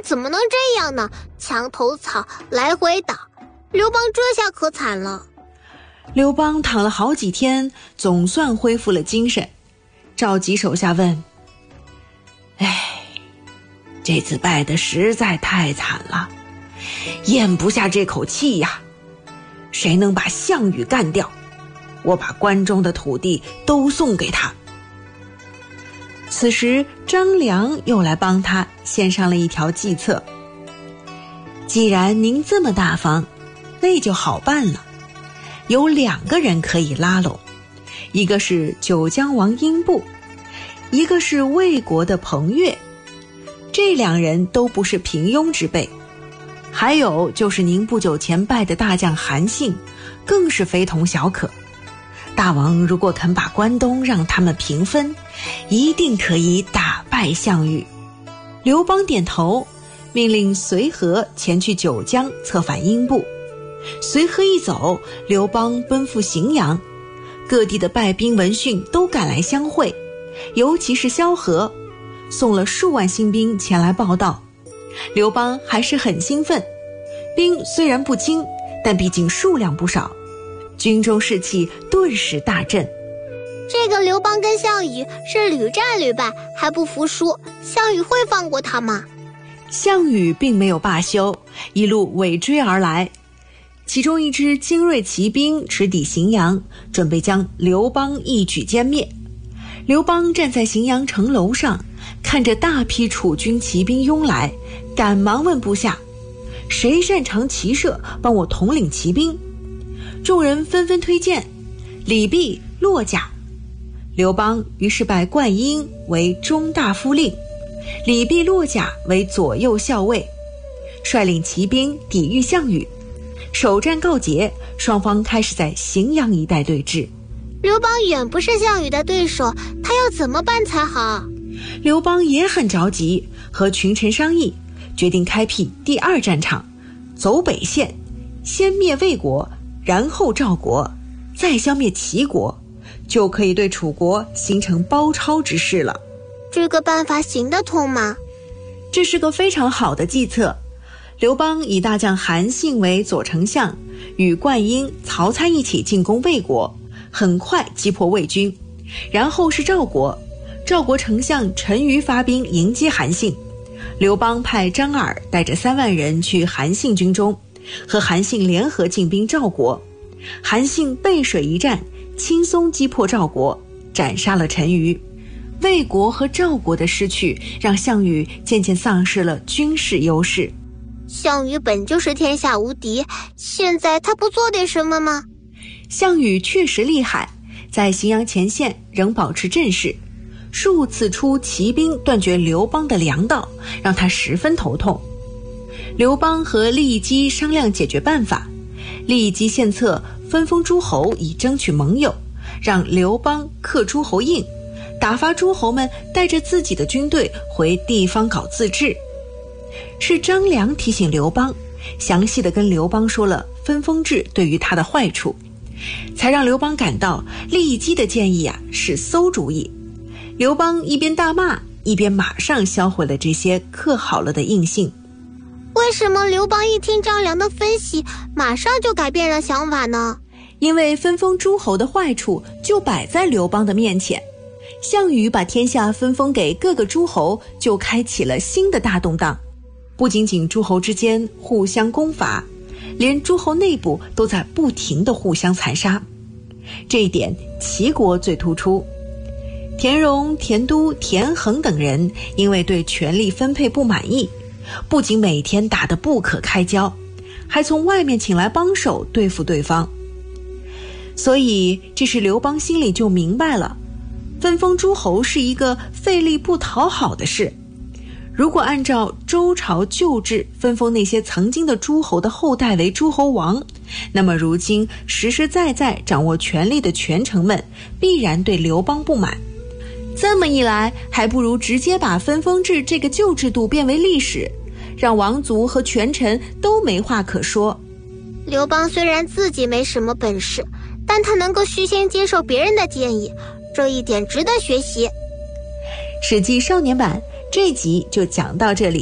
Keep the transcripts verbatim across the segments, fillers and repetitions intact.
怎么能这样呢？墙头草，来回倒，刘邦这下可惨了。 刘邦躺了好几天，总算恢复了精神，召集手下问：哎，这次败得实在太惨了，咽不下这口气呀！谁能把项羽干掉？我把关中的土地都送给他。此时张良又来帮他献上了一条计策：既然您这么大方，那就好办了。有两个人可以拉拢，一个是九江王英布，一个是魏国的彭越。这两人都不是平庸之辈，还有就是您不久前拜的大将韩信，更是非同小可。大王如果肯把关东让他们平分，一定可以打败项羽。刘邦点头，命令随和前去九江策反英布。随和一走，刘邦奔赴荥阳，各地的败兵闻讯都赶来相会，尤其是萧何，送了数万新兵前来报道。刘邦还是很兴奋，兵虽然不轻，但毕竟数量不少，军中士气顿时大振。 这个刘邦跟项羽是屡战屡败，还不服输，项羽会放过他吗？ 项羽并没有罢休，一路尾追而来。其中一支精锐骑兵驰抵荥阳，准备将刘邦一举歼灭。刘邦站在荥阳城楼上，看着大批楚军骑兵拥来，赶忙问部下：谁擅长骑射，帮我统领骑兵？众人纷纷推荐李泌、骆贾。刘邦于是拜灌婴为中大夫令，李泌、骆贾为左右校尉，率领骑兵抵御项羽。首战告捷，双方开始在荥阳一带对峙。 刘邦远不是项羽的对手，他要怎么办才好？ 刘邦也很着急，和群臣商议，决定开辟第二战场，走北线，先灭魏国，然后赵国，再消灭齐国，就可以对楚国形成包抄之势了。 这个办法行得通吗？ 这是个非常好的计策。刘邦以大将韩信为左丞相，与灌婴、曹参一起进攻魏国，很快击破魏军。然后是赵国，赵国丞相陈馀发兵迎击韩信。刘邦派张耳带着三万人去韩信军中，和韩信联合进兵赵国。韩信背水一战，轻松击破赵国，斩杀了陈馀。魏国和赵国的失去，让项羽渐渐丧失了军事优势。 项羽本就是天下无敌，现在他不做点什么吗？ 项羽确实厉害，在荥阳前线仍保持阵势，数次出骑兵断绝刘邦的粮道，让他十分头痛。刘邦和郦姬商量解决办法，郦姬献策分封诸侯以争取盟友，让刘邦克诸侯印，打发诸侯们带着自己的军队回地方搞自治。是张良提醒刘邦，详细的跟刘邦说了分封制对于他的坏处，才让刘邦感到郦姬的建议啊是馊主意。刘邦一边大骂，一边马上销毁了这些刻好了的印信。 为什么刘邦一听张良的分析，马上就改变了想法呢？ 因为分封诸侯的坏处就摆在刘邦的面前。项羽把天下分封给各个诸侯，就开启了新的大动荡。不仅仅诸侯之间互相攻伐，连诸侯内部都在不停地互相残杀。这一点齐国最突出。田荣、田都、田横等人因为对权力分配不满意，不仅每天打得不可开交，还从外面请来帮手对付对方。所以这时刘邦心里就明白了，分封诸侯是一个费力不讨好的事。如果按照周朝旧制分封那些曾经的诸侯的后代为诸侯王，那么如今实实在在掌握权力的权臣们必然对刘邦不满。这么一来，还不如直接把分封制这个旧制度变为历史，让王族和权臣都没话可说。 刘邦虽然自己没什么本事，但他能够虚心接受别人的建议，这一点值得学习。 史记少年版这集就讲到这里，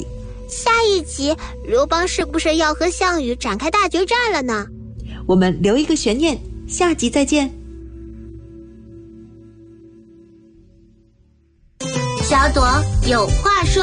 下一集刘邦是不是要和项羽展开大决战了呢？ 我们留一个悬念，下集再见。 小朵有话说。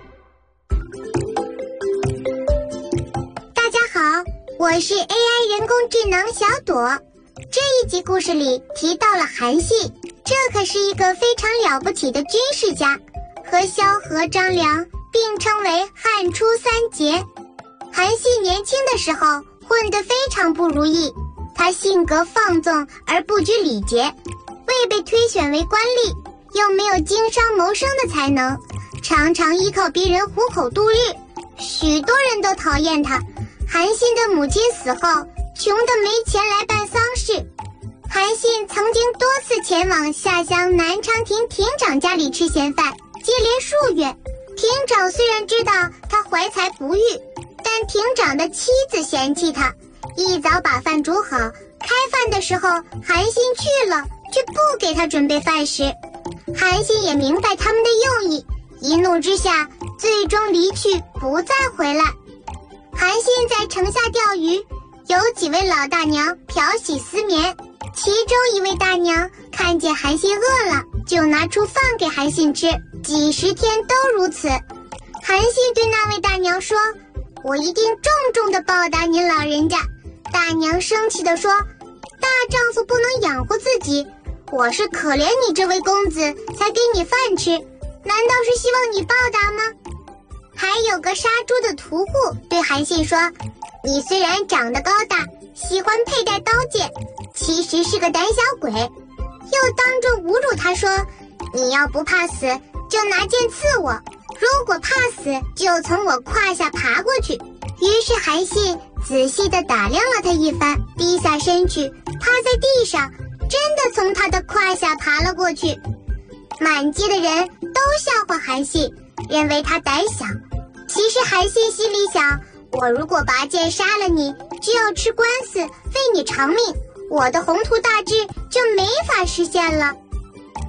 大家好，我是 A I 人工智能小朵。这一集故事里提到了韩信，这可是一个非常了不起的军事家，和萧何、张良并称为汉初三杰。韩信年轻的时候混得非常不如意，他性格放纵而不拘礼节，未被推选为官吏，又没有经商谋生的才能，常常依靠别人糊口度日，许多人都讨厌他。韩信的母亲死后，穷得没钱来办丧事。韩信曾经多次前往下乡南昌亭亭长家里吃闲饭，接连数月。亭长虽然知道他怀才不遇，但亭长的妻子嫌弃他，一早把饭煮好，开饭的时候韩信去了，却不给他准备饭食。韩信也明白他们的用意，一怒之下最终离去，不再回来。韩信在城下钓鱼，有几位老大娘漂洗丝棉，其中一位大娘看见韩信饿了，就拿出饭给韩信吃，几十天都如此。韩信对那位大娘说，我一定重重地报答您老人家。大娘生气地说，大丈夫不能养活自己，我是可怜你这位公子才给你饭吃，难道是希望你报答吗？还有个杀猪的屠户对韩信说，你虽然长得高大，喜欢佩戴刀剑，其实是个胆小鬼。又当众侮辱他说，你要不怕死就拿剑刺我，如果怕死就从我胯下爬过去。于是韩信仔细地打量了他一番，低下身去，趴在地上，真的从他的胯下爬了过去。满街的人都笑话韩信，认为他胆小。其实韩信心里想，我如果拔剑杀了你，就要吃官司，废你偿命，我的宏图大志就没法实现了。